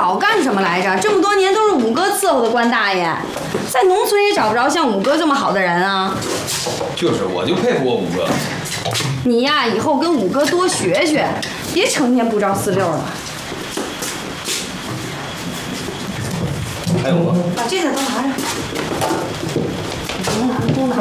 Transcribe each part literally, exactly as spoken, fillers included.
找干什么来着？这么多年都是五哥伺候的关大爷，在农村也找不着像五哥这么好的人啊。 就是，我就佩服我五哥。 你呀，以后跟五哥多学学，别成天不着四六的。 还有吗？ 把这个都拿着。都拿，都拿。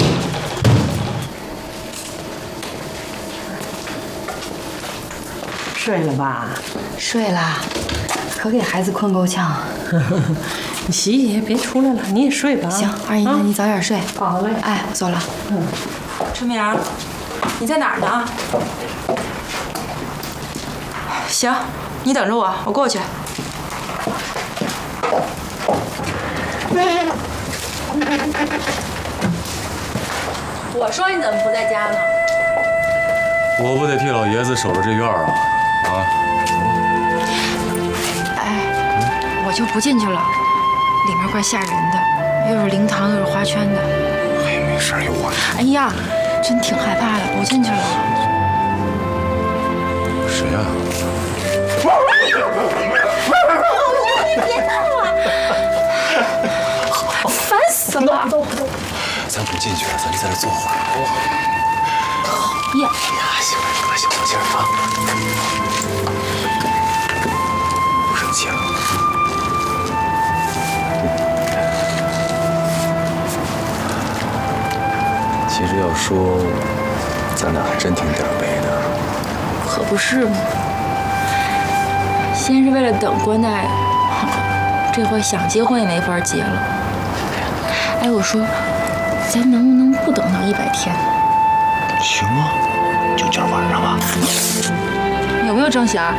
睡了吧？ 睡了，可给孩子困够呛。 你洗洗，别出来了，你也睡吧。 行，二姨，那你早点睡。 好嘞。 哎，我走了。 嗯。 春明，你在哪儿呢？行，你等着我，我过去。我说你怎么不在家呢？ 我不得替老爷子守着这院儿啊！啊！ 哎，我就不进去了，里面怪吓人的，又是灵堂又是花圈的。 哎，没事，有我。 哎呀，真挺害怕的，不进去了。 谁呀？ 别闹啊！烦死了！ 咱不进去了，咱就在这坐会儿。 别！ 哎呀，行了，哥，行了，劲儿啊！不生气了。其实要说，咱俩还真挺点儿背的。 可不是嘛！先是为了等关大爷，这回想结婚也没法结了。哎，我说，咱能不能不等到一百天？ 行啊，就今儿晚上吧。 有没有争弦？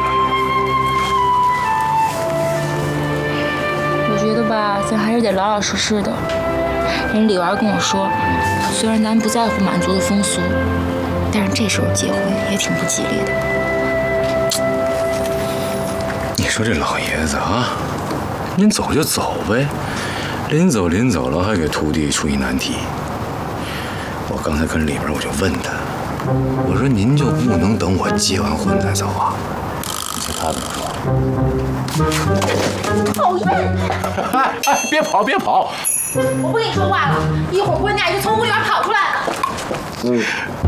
我觉得吧，咱还是得老老实实的。人李娃跟我说，虽然咱不在乎满族的风俗，但是这时候结婚也挺不吉利的。 你说这老爷子啊，您走就走呗，临走临走了还给徒弟出一难题。我刚才跟里边我就问他，我说您就不能等我结完婚再走啊？你猜他怎么说？ 讨厌！ 哎哎，别跑别跑！ 我不跟你说话了，一会儿关大爷就从屋里边跑出来了。嗯。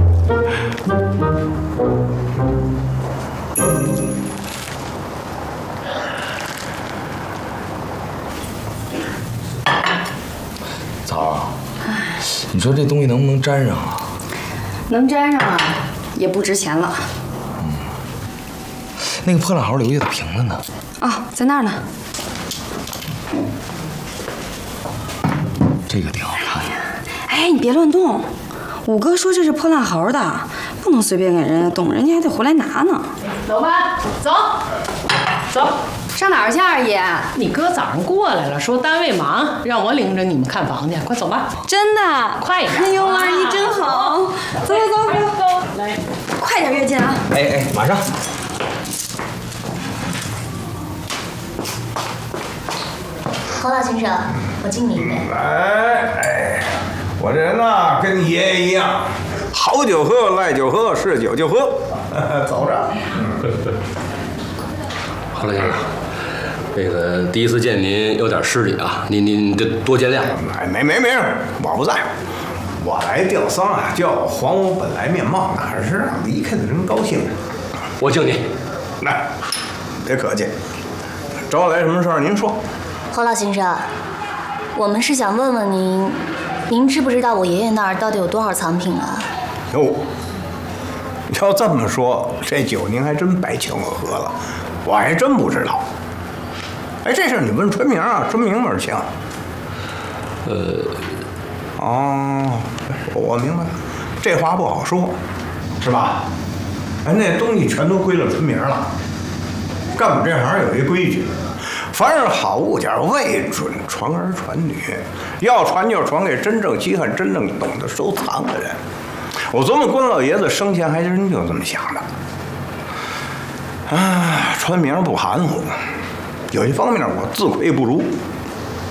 枣儿，你说这东西能不能粘上啊？ 能粘上啊，也不值钱了。 嗯。那个破烂猴留下的瓶子呢？ 啊，在那儿呢。 这个挺好看的。 哎，你别乱动。五哥说这是破烂猴的，不能随便给人家动，人家还得回来拿呢。 走吧，走，走。 上哪儿去，二姨？ 你哥早上过来了，说单位忙，让我领着你们看房去。快走吧。 真的？ 快一点！ 哎呦，二姨真好。走走走走， 来， 快点跃进啊！ 哎哎，马上。 侯老先生，我敬你一杯。 来，哎，我这人呐，跟你爷爷一样，好酒喝，赖酒喝，是酒就喝。走着。 侯老先生，这个第一次见您有点失礼啊，您您多多见谅。 哎，没没没，我不在乎。我来吊丧啊，叫我还我本来面貌，哪是让离开的人高兴？ 我敬你。 来，别客气。找我来什么事儿？您说。 侯老先生，我们是想问问您，您知不知道我爷爷那儿到底有多少藏品啊？ 哟，要这么说，这酒您还真白请我喝了，我还真不知道。哎，这事你问春明啊，春明门清。 呃， 哦，我明白了，这话不好说，是吧？哎，那东西全都归了春明了。干我们这行有一规矩。凡是好物件，未准传儿传女，要传就传给真正稀罕、真正懂得收藏的人。我琢磨关老爷子生前还真就这么想的。啊，传名不含糊，有一方面我自愧不如。